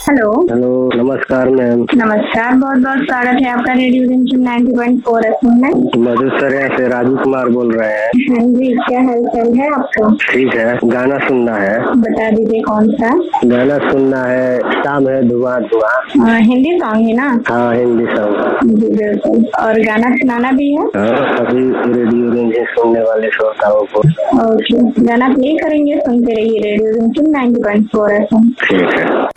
Hello. Hello, नमस्कार ma'am. नमस्कार, बहुत बहुत स्वागत है आपका रेडियो रिमझिम 90.4 एफएम में। मधुसर से राजू कुमार बोल रहे हैं। हाँ जी, क्या हाल चाल है आपका? ठीक है, गाना सुनना है। बता दीजिए कौन सा गाना सुनना है, शाम है धुआं धुआं। हिंदी सॉन्ग है ना? हाँ, हिंदी सॉन्ग। जी बिल्कुल। और गाना सुनाना भी है? हाँ, सभी रेडियो रिमझिम सुनने वाले श्रोताओं को। ओके, गाना प्ले करेंगे, सुनते रहिए रेडियो रिमझिम 90.4 एफएम। ठीक है।